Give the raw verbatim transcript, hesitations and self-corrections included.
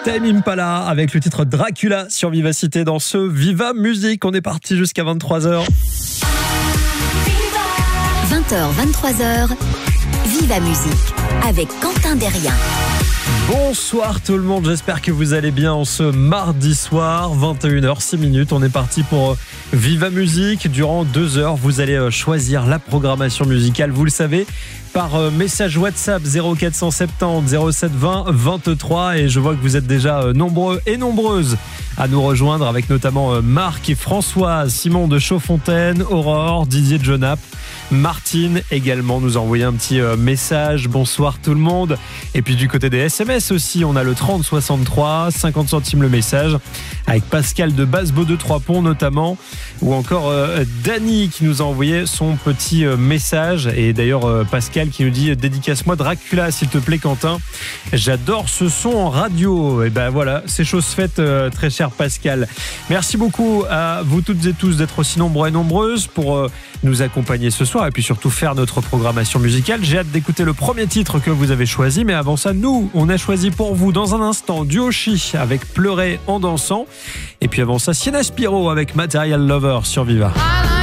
Tame Impala avec le titre Dracula sur Vivacité dans ce Viva Musique. On est parti jusqu'à vingt-trois heures. vingt heures, vingt-trois heures, Viva Musique avec Quentin Derrien. Bonsoir tout le monde, j'espère que vous allez bien en ce mardi soir, vingt et une heures six minutes. On est parti pour Viva Musique. Durant deux heures, vous allez choisir la programmation musicale, vous le savez, par message WhatsApp zéro quatre cent soixante-dix zéro sept vingt vingt-trois. Et je vois que vous êtes déjà nombreux et nombreuses à nous rejoindre, avec notamment Marc et Françoise, Simon de Chaudfontaine, Aurore, Didier de Genappe, Martine également nous a envoyé un petit message. Bonsoir tout le monde. Et puis du côté des S M S aussi, on a le trente soixante-trois, cinquante centimes le message, avec Pascal de Basse-Beau de Trois-Ponts notamment, ou encore euh, Dany qui nous a envoyé son petit euh, message. Et d'ailleurs euh, Pascal qui nous dit: dédicace-moi Dracula s'il te plaît Quentin, j'adore ce son en radio. Et ben voilà, c'est chose faite, euh, très cher Pascal. Merci beaucoup à vous toutes et tous d'être aussi nombreux et nombreuses pour euh, nous accompagner ce soir et puis surtout faire notre programmation musicale. J'ai hâte d'écouter le premier titre que vous avez choisi, mais avant ça, nous, on a choisi pour vous dans un instant Duoshi avec Pleurer en dansant, et puis avant ça, Sienna Spiro avec Material Lover sur Viva.